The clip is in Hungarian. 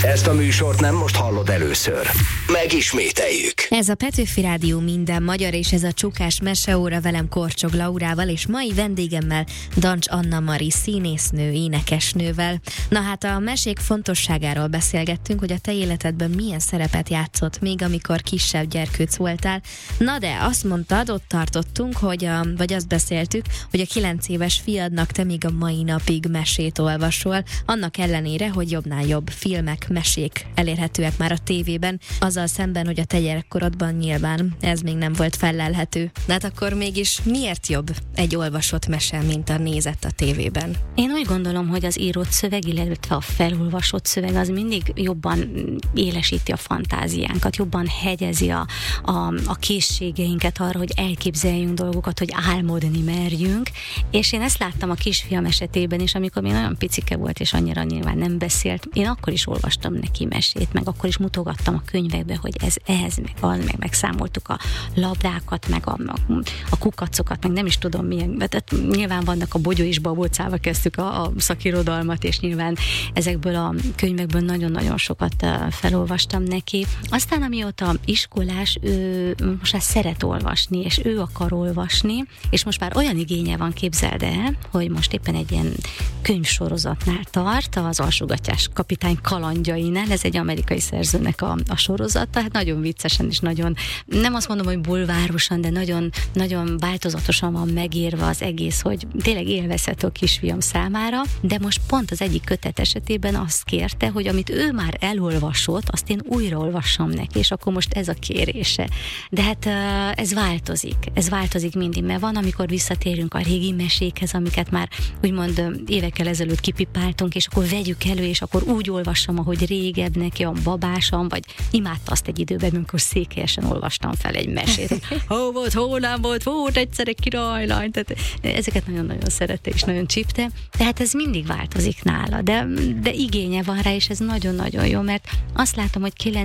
Ezt a műsort nem most hallod először. Megismételjük. Ez a Petőfi Rádió minden magyar, és ez a Csukás Meseóra velem Korcsog Laurával, és mai vendégemmel Dancs Anna Mari színésznő, énekesnővel. Na hát a mesék fontosságáról beszélgettünk, hogy a te életedben milyen szerepet játszott még, amikor kisebb gyerkőc voltál. Na de azt mondtad, ott tartottunk, vagy azt beszéltük, hogy a 9 éves fiadnak te még a mai napig mesét olvasol, annak ellenére, hogy jobbnál jobb filmek, mesék elérhetőek már a tévében, azzal szemben, hogy a te gyerekkorodban nyilván ez még nem volt fellelhető. De hát akkor mégis miért jobb egy olvasott mese, mint a nézett a tévében? Én úgy gondolom, hogy az írott szöveg, illetve a felolvasott szöveg az mindig jobban élesíti a fantáziánkat, jobban hegyezi a készségeinket arra, hogy elképzeljünk dolgokat, hogy álmodni merjünk, és én ezt láttam a kisfiam esetében is, amikor még nagyon picike volt, és annyira nyilván nem beszélt. Én akkor is olvastam neki mesét, meg akkor is mutogattam a könyvekbe, hogy ez, meg az, meg megszámoltuk a labdákat, meg a kukacokat, meg nem is tudom milyen, tehát nyilván vannak a Bogyó és Babócával kezdtük a szakirodalmat, és nyilván ezekből a könyvekből nagyon-nagyon sokat felolvastam neki. Aztán amióta iskolás, ő most már szeret olvasni, és ő akar olvasni, és most már olyan igénye van, képzeld el, hogy most éppen egy ilyen könyvsorozatnál tart, az Alsógattyás kapitány kalandjainál, ez egy amerikai szerzőnek a sorozata, hát nagyon viccesen és nagyon, nem azt mondom, hogy bulvárosan, de nagyon, nagyon változatosan van megírva az egész, hogy tényleg élvezhető a kisfiam számára, de most pont az egyik kötet esetében azt kérte, hogy amit ő már elolvasott, azt én újraolvassam neki, és akkor most ez a kérése. De hát ez változik mindig, mert van, amikor visszatérünk a régi mesékhez, amiket már úgymond évekkel ezelőtt kipipáltunk, és akkor vegyük elő, és akkor úgy olvassam, ahogy régebb neki a babásam, vagy imádta azt egy időben, amikor székelyesen olvastam fel egy mesét. Hó volt, hó nem volt egyszer egy királylány. Tehát ezeket nagyon-nagyon szerette és nagyon csípte. Tehát ez mindig változik nála, de igénye van rá, és ez nagyon-nagyon jó, mert azt látom, hogy